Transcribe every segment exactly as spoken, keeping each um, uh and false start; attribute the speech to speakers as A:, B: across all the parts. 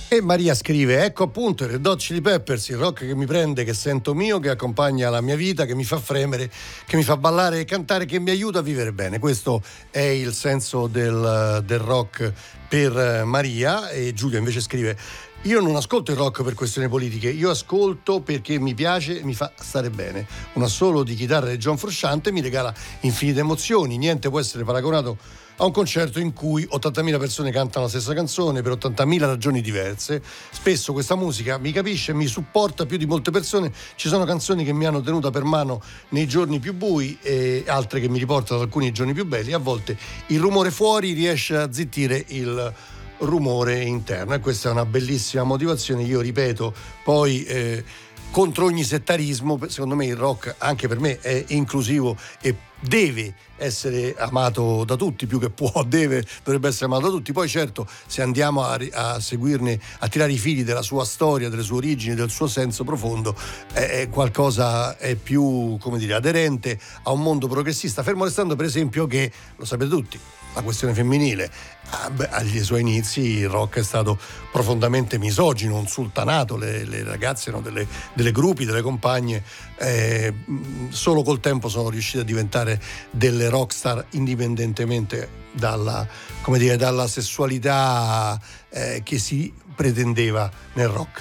A: E Maria scrive: ecco appunto il Red Hot Chili Peppers, il rock che mi prende, che sento mio, che accompagna la mia vita, che mi fa fremere, che mi fa ballare e cantare, che mi aiuta a vivere bene. Questo è il senso del, del rock per Maria. E Giulia invece scrive: io non ascolto il rock per questioni politiche, io ascolto perché mi piace e mi fa stare bene. Un assolo di chitarra di John Frusciante mi regala infinite emozioni, niente può essere paragonato a un concerto in cui ottantamila persone cantano la stessa canzone per ottantamila ragioni diverse. Spesso questa musica mi capisce, mi supporta più di molte persone. Ci sono canzoni che mi hanno tenuta per mano nei giorni più bui e altre che mi riportano ad alcuni giorni più belli. A volte il rumore fuori riesce a zittire il rumore interno, e questa è una bellissima motivazione. Io ripeto, poi eh, contro ogni settarismo, secondo me il rock anche per me è inclusivo e deve essere amato da tutti, più che può, deve, dovrebbe essere amato da tutti. Poi certo, se andiamo a, a seguirne, a tirare i fili della sua storia, delle sue origini, del suo senso profondo, è, è qualcosa è più, come dire, aderente a un mondo progressista, fermo restando per esempio che, lo sapete tutti, la questione femminile, ah, beh, agli suoi inizi il rock è stato profondamente misogino, un sultanato, le, le ragazze erano delle, delle gruppi, delle compagne, eh, solo col tempo sono riuscite a diventare delle rockstar indipendentemente dalla, come dire, dalla sessualità eh, che si pretendeva nel rock.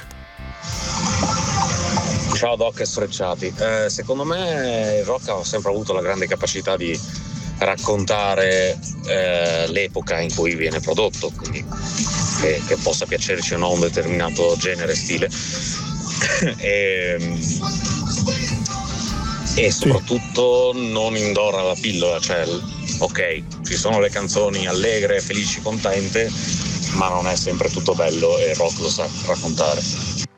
B: Ciao Doc e Sfrecciati, eh, secondo me il rock ha sempre avuto la grande capacità di raccontare eh, l'epoca in cui viene prodotto, quindi che, che possa piacerci o no un determinato genere, stile e, e soprattutto sì, non indora la pillola, cioè ok, ci sono le canzoni allegre, felici, contente, ma non è sempre tutto bello e il rock lo sa raccontare.